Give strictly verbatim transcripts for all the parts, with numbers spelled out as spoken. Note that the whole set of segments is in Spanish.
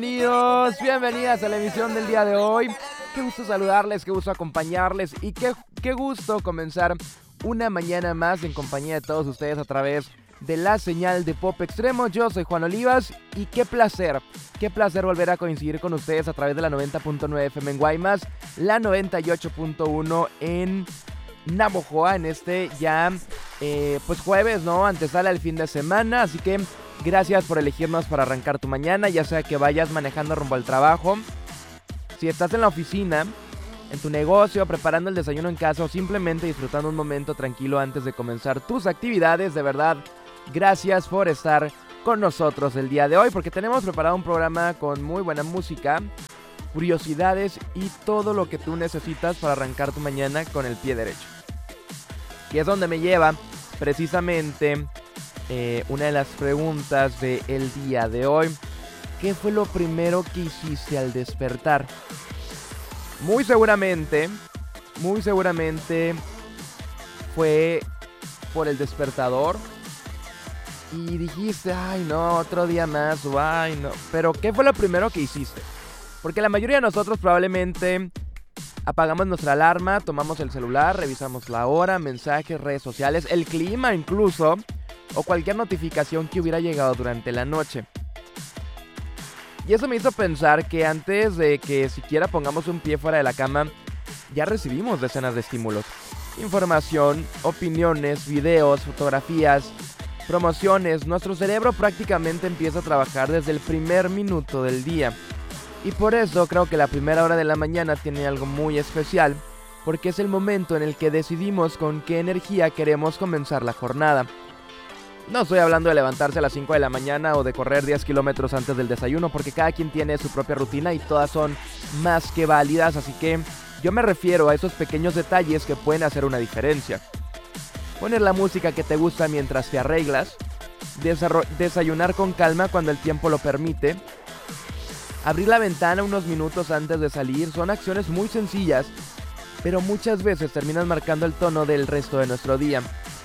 Bienvenidos, bienvenidas a la emisión del día de hoy. Qué gusto saludarles, qué gusto acompañarles y qué, qué gusto comenzar una mañana más en compañía de todos ustedes a través de la señal de Pop Extremo. Yo soy Juan Olivas y qué placer, qué placer volver a coincidir con ustedes a través de la noventa punto nueve F M en Guaymas, la noventa y ocho punto uno en Navojoa, en este ya eh, pues jueves, ¿no? Antesala el fin de semana, así que gracias por elegirnos para arrancar tu mañana, ya sea que vayas manejando rumbo al trabajo, si estás en la oficina, en tu negocio, preparando el desayuno en casa o simplemente disfrutando un momento tranquilo antes de comenzar tus actividades. De verdad, gracias por estar con nosotros el día de hoy, porque tenemos preparado un programa con muy buena música, curiosidades y todo lo que tú necesitas para arrancar tu mañana con el pie derecho. Y es donde me lleva precisamente eh, una de las preguntas del día de hoy. ¿Qué fue lo primero que hiciste al despertar? Muy seguramente, muy seguramente fue por el despertador y dijiste, ay no, otro día más, o ay no. Pero ¿qué fue lo primero que hiciste? Porque la mayoría de nosotros probablemente apagamos nuestra alarma, tomamos el celular, revisamos la hora, mensajes, redes sociales, el clima incluso, o cualquier notificación que hubiera llegado durante la noche. Y eso me hizo pensar que antes de que siquiera pongamos un pie fuera de la cama, ya recibimos decenas de estímulos. Información, opiniones, videos, fotografías, promociones. Nuestro cerebro prácticamente empieza a trabajar desde el primer minuto del día. Y por eso creo que la primera hora de la mañana tiene algo muy especial, porque es el momento en el que decidimos con qué energía queremos comenzar la jornada. No estoy hablando de levantarse a las cinco de la mañana o de correr diez kilómetros antes del desayuno, porque cada quien tiene su propia rutina y todas son más que válidas, así que yo me refiero a esos pequeños detalles que pueden hacer una diferencia. Poner la música que te gusta mientras te arreglas, desarro- desayunar con calma cuando el tiempo lo permite, abrir la ventana unos minutos antes de salir, son acciones muy sencillas, pero muchas veces terminan marcando el tono del resto de nuestro día.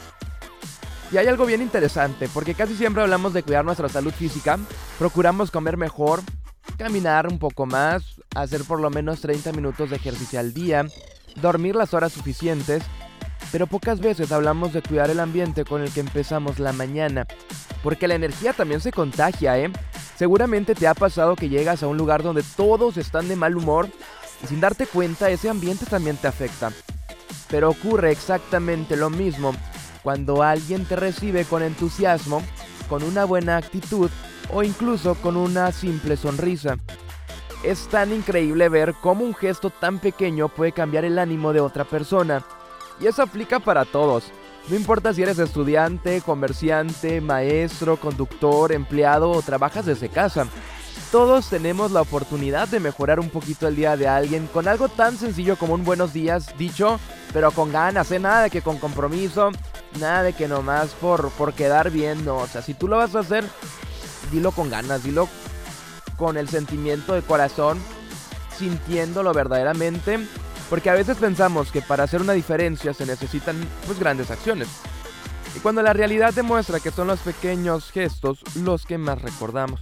Y hay algo bien interesante, porque casi siempre hablamos de cuidar nuestra salud física, procuramos comer mejor, caminar un poco más, hacer por lo menos treinta minutos de ejercicio al día, dormir las horas suficientes, pero pocas veces hablamos de cuidar el ambiente con el que empezamos la mañana, porque la energía también se contagia, ¿eh? Seguramente te ha pasado que llegas a un lugar donde todos están de mal humor y sin darte cuenta ese ambiente también te afecta. Pero ocurre exactamente lo mismo cuando alguien te recibe con entusiasmo, con una buena actitud o incluso con una simple sonrisa. Es tan increíble ver cómo un gesto tan pequeño puede cambiar el ánimo de otra persona. Y eso aplica para todos. No importa si eres estudiante, comerciante, maestro, conductor, empleado o trabajas desde casa. Todos tenemos la oportunidad de mejorar un poquito el día de alguien con algo tan sencillo como un buenos días dicho, pero con ganas, ¿eh? Nada de que con compromiso, nada de que nomás por, por quedar bien, no. O sea, si tú lo vas a hacer, dilo con ganas, dilo con el sentimiento de corazón, sintiéndolo verdaderamente. Porque a veces pensamos que para hacer una diferencia se necesitan pues grandes acciones. Y cuando la realidad demuestra que son los pequeños gestos los que más recordamos.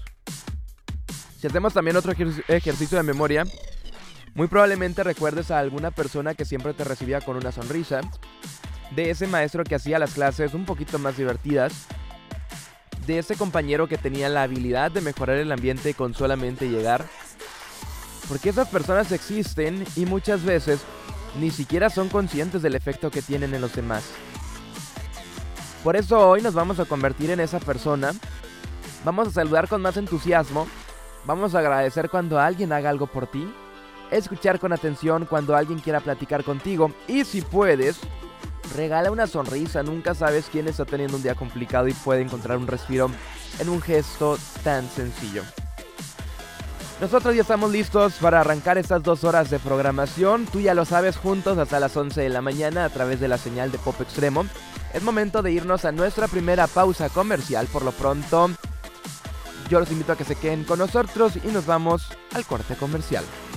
Si hacemos también otro ejer- ejercicio de memoria, muy probablemente recuerdes a alguna persona que siempre te recibía con una sonrisa, de ese maestro que hacía las clases un poquito más divertidas, de ese compañero que tenía la habilidad de mejorar el ambiente con solamente llegar. Porque esas personas existen y muchas veces ni siquiera son conscientes del efecto que tienen en los demás. Por eso hoy nos vamos a convertir en esa persona. Vamos a saludar con más entusiasmo. Vamos a agradecer cuando alguien haga algo por ti. Escuchar con atención cuando alguien quiera platicar contigo. Y si puedes, regala una sonrisa. Nunca sabes quién está teniendo un día complicado y puede encontrar un respiro en un gesto tan sencillo. Nosotros ya estamos listos para arrancar estas dos horas de programación. Tú ya lo sabes, juntos hasta las once de la mañana a través de la señal de Pop Extremo. Es momento de irnos a nuestra primera pausa comercial. Por lo pronto, yo los invito a que se queden con nosotros y nos vamos al corte comercial.